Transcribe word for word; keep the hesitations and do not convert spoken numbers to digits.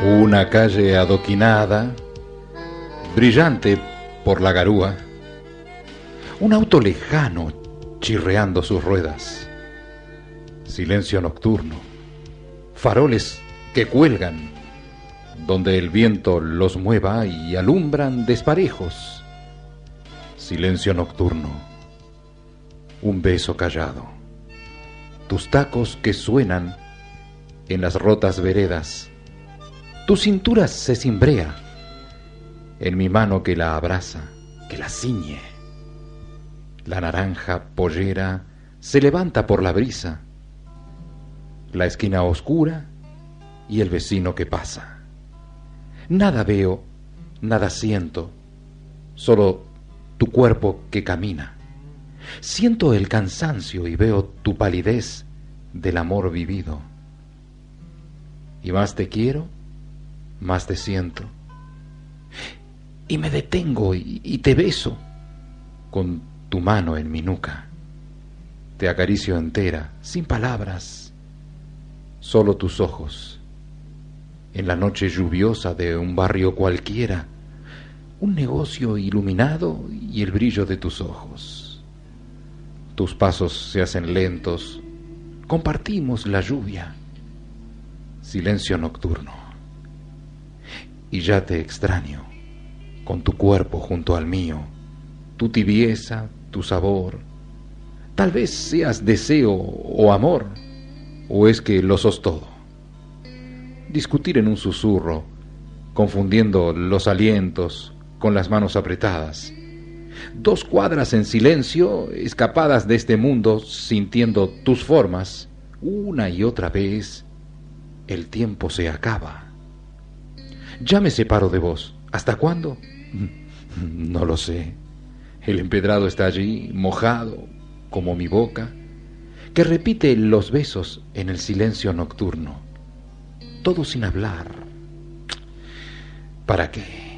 Una calle adoquinada, brillante por la garúa, un auto lejano chirreando sus ruedas, silencio nocturno, faroles que cuelgan donde el viento los mueva y alumbran desparejos, silencio nocturno, un beso callado, tus tacos que suenan en las rotas veredas, tu cintura se cimbrea en mi mano que la abraza, que la ciñe. La naranja pollera se levanta por la brisa, la esquina oscura y el vecino que pasa. Nada veo, nada siento, solo tu cuerpo que camina. Siento el cansancio y veo tu palidez del amor vivido. Y más te quiero, más te siento. Y me detengo y, y te beso con tu mano en mi nuca. Te acaricio entera, sin palabras, solo tus ojos. En la noche lluviosa de un barrio cualquiera, un negocio iluminado y el brillo de tus ojos. Tus pasos se hacen lentos, compartimos la lluvia, silencio nocturno. Y ya te extraño, con tu cuerpo junto al mío, tu tibieza, tu sabor. Tal vez seas deseo o amor, o es que lo sos todo. Discutir en un susurro, confundiendo los alientos con las manos apretadas. Dos cuadras en silencio, escapadas de este mundo, sintiendo tus formas, una y otra vez, el tiempo se acaba. Ya me separo de vos. ¿Hasta cuándo? No lo sé. El empedrado está allí, mojado, como mi boca, que repite los besos en el silencio nocturno. Todo sin hablar. ¿Para qué?